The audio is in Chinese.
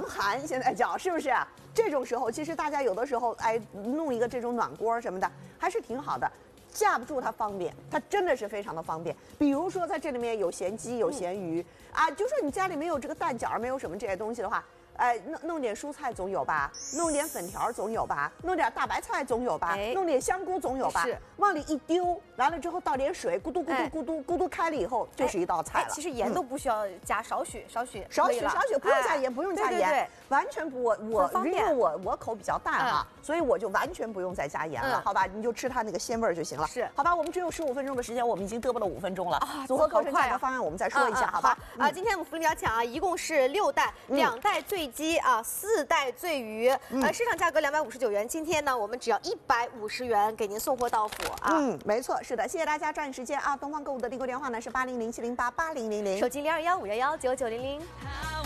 寒，现在叫是不是？这种时候，其实大家有的时候，哎，弄一个这种暖锅什么的，还是挺好的。架不住它方便，它真的是非常的方便。比如说，在这里面有咸鸡，有咸鱼，啊，就说你家里没有这个蛋饺，没有什么这些东西的话。弄点蔬菜总有吧，弄点粉条总有吧，弄点大白菜总有吧，弄点香菇总有吧，往里一丢，完了之后倒点水，咕嘟咕嘟咕嘟咕嘟开了以后，就是一道菜了。 其实盐都不需要加，少许， 不用加盐，不用加盐，完全不，因为我口比较淡哈，所以我就完全不用再加盐了，好吧？你就吃它那个鲜味就行了。 是， 好吧？我们只有15分钟的时间，我们已经嘚啵了5分钟了。组合课程价格方案我们再说一下，好吧？ 今天我们福利比较强啊，一共是6袋，2袋醉鸡啊，4袋醉鱼，市场价格259元，今天呢我们只要150元给您送货到府啊。 没错，是的，谢谢大家抓紧时间啊！东方购物的订购电话呢是8007088000， 手机0215119900。